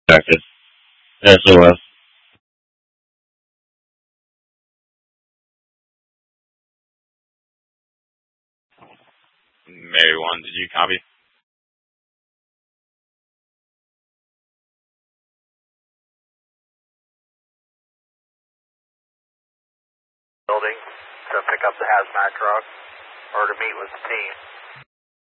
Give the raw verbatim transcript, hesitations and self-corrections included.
Active. S O S. Mary one, did you copy? Building to pick up the hazmat truck or to meet with the team.